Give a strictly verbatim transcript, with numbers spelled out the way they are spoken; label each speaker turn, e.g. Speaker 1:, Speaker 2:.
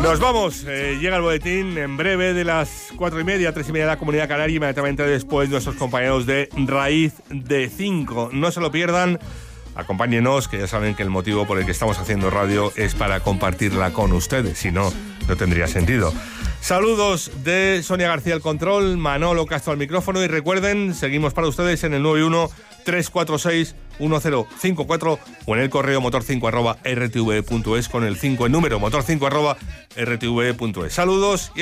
Speaker 1: Nos vamos, eh, llega el boletín en breve de las cuatro y media, tres y media de la Comunidad Canaria, inmediatamente después nuestros compañeros de Raíz de cinco. No se lo pierdan, acompáñenos, que ya saben que el motivo por el que estamos haciendo radio es para compartirla con ustedes, si no, no tendría sentido. Saludos de Sonia García al control, Manolo Castro al micrófono y recuerden, seguimos para ustedes en el nueve uno tres cuatro seis uno cero cinco cuatro o en el correo motor cinco arroba r t v punto es con el cinco en número, motor cinco arroba r t v punto es. Saludos y